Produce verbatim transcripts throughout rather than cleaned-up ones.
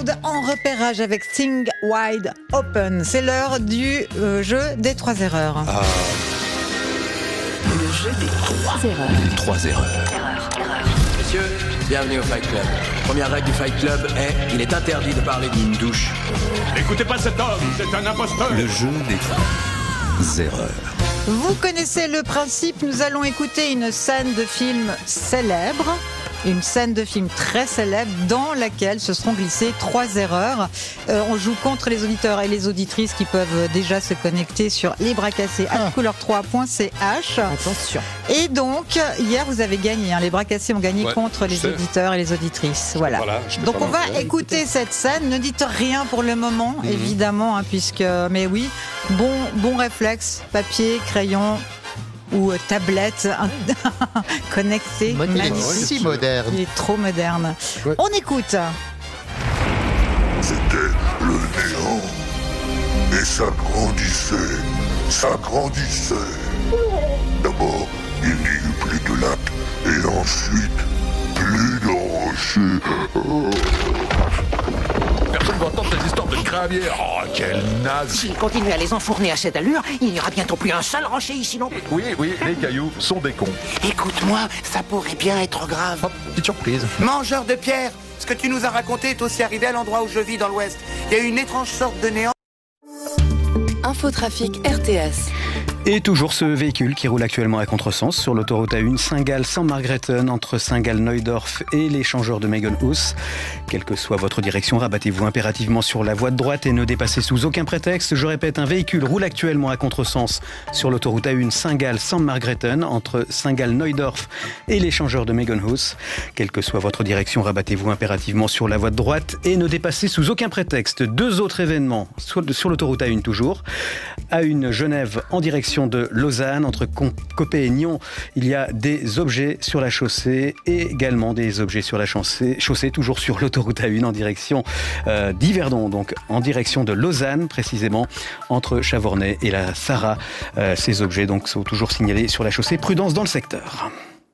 Loud en repérage avec Thing Wide Open. C'est l'heure du euh, jeu des trois erreurs. Ah. Le jeu des trois erreurs. Les trois erreurs. Erreur, erreur. Messieurs, bienvenue au Fight Club. Première règle du Fight Club est il est interdit de parler d'une douche. N'écoutez pas cet homme, c'est un imposteur. Le jeu des trois erreurs. Vous connaissez le principe, nous allons écouter une scène de film célèbre. Une scène de film très célèbre dans laquelle se seront glissées trois erreurs. Euh, on joue contre les auditeurs et les auditrices qui peuvent déjà se connecter sur lesbrascassés arobase couleur trois point c h. Attention. Et donc, hier, vous avez gagné. Hein, les bras cassés ont gagné Ouais, contre les sais. auditeurs et les auditrices. Voilà. Voilà, j'étais Donc, pas on va mal. écouter cette scène. Ne dites rien pour le moment, Mhm. évidemment, hein, puisque. Mais oui, bon, bon réflexe, papier, crayon ou euh, tablette connectée. Moderne. Magnifique. Si moderne. Il est trop moderne. Ouais. On écoute. C'était le néant. Et ça grandissait, ça grandissait. D'abord, il n'y eut plus de lac, et ensuite, plus de rochers. Oh. Personne ne va entendre cette histoire de cramière. Oh, quel naze. S'il continue à les enfourner à cette allure, il n'y aura bientôt plus un seul rocher ici non plus. Oui, oui, les cailloux sont des cons. Écoute-moi, ça pourrait bien être grave. Hop, petite surprise. Mangeur de pierre, ce que tu nous as raconté est aussi arrivé à l'endroit où je vis dans l'Ouest. Il y a eu une étrange sorte de néant. Infotrafic R T S. Et toujours ce véhicule qui roule actuellement à contresens sur l'autoroute A un Saint-Gall-Saint-Margrethen entre Saint-Gall-Neudorf et l'échangeur de Megenhus. Quelle que soit votre direction, rabattez-vous impérativement sur la voie de droite et ne dépassez sous aucun prétexte. Je répète, un véhicule roule actuellement à contresens sur l'autoroute A un Saint-Gall-Saint-Margrethen entre Saint-Gall-Neudorf et l'échangeur de Megenhus. Quelle que soit votre direction, rabattez-vous impérativement sur la voie de droite et ne dépassez sous aucun prétexte. Deux autres événements sur l'autoroute A un toujours. A un Genève en direction de Lausanne, entre Copé et Nyon, il y a des objets sur la chaussée et également des objets sur la chaussée, chaussée toujours sur l'autoroute A un en direction euh, d'Yverdon, donc en direction de Lausanne précisément, entre Chavornay et la Sarah. Euh, ces objets donc sont toujours signalés sur la chaussée. Prudence dans le secteur.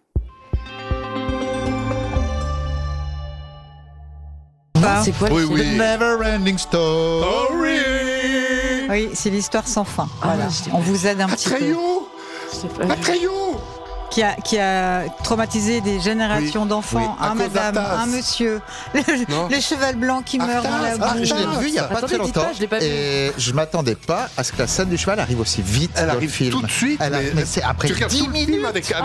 C'est quoi le Oui, film oui. Never Ending Story. Oui, c'est l'histoire sans fin. Ah, Voilà. c'est- On vous aide un petit peu. Atreyu, C'est pas- Atreyu. Qui a, qui a traumatisé des générations Oui, d'enfants, oui, à un cause madame, d'Arthas. un monsieur, le, Non. le cheval blanc qui meurt dans la Arthas, boue. Ah, je l'ai vu il y a pas Attendez, très dites pas, longtemps je l'ai pas vu. et je m'attendais pas à ce que la scène du cheval arrive aussi vite Elle dans le arrive film. tout de suite. Elle a- mais c'est après tu regardes dix tout le film minutes. avec, avec